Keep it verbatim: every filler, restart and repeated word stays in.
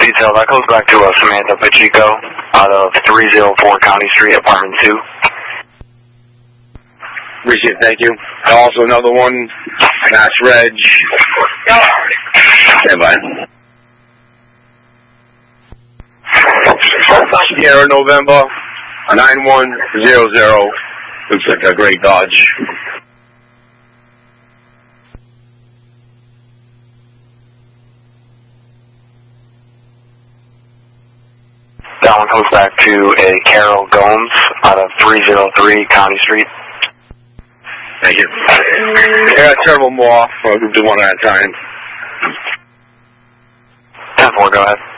detail, that goes back to uh, Samantha Pacheco out of three oh four County Street, apartment two. Appreciate it, thank you. And also another one, Mass Reg. Stand by. Sierra November, nine one zero zero. Looks like a great Dodge. That one goes back to a Carol Gomes out of three oh three County Street. Thank you. Yeah, several more. We'll do one at a time. ten four, go ahead.